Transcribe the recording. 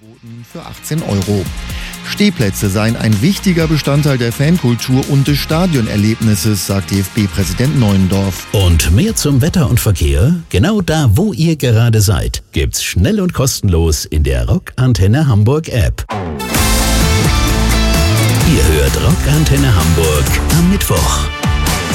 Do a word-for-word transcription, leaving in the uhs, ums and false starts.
angeboten für achtzehn Euro. Stehplätze seien ein wichtiger Bestandteil der Fankultur und des Stadionerlebnisses, sagt D F B-Präsident Neuendorf. Und mehr zum Wetter und Verkehr? Genau da, wo ihr gerade seid, gibt's schnell und kostenlos in der Rock Antenne Hamburg App. Ihr hört Rock Antenne Hamburg am Mittwoch.